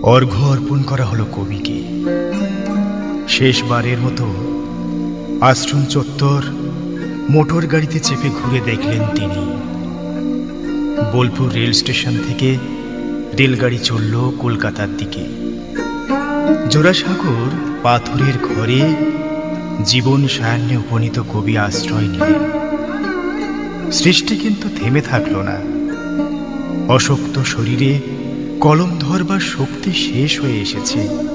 অর্ঘ্য অর্পণ করা হলো কবিকে। শেষবারের মতো আশ্রম চত্বর মোটর গাড়িতে চেপে ঘুরে দেখলেন তিনি। বোলপুর রেল স্টেশন থেকে রেলগাড়ি চলল কলকাতার দিকে। জোড়াসাগর পাথরের ঘরে জীবন সায়ান্নে উপনীত কবি আশ্রয় নিলেন। সৃষ্টি কিন্তু থেমে থাকল না। অশক্ত শরীরে কলম ধরবার শক্তি শেষ হয়ে এসেছে।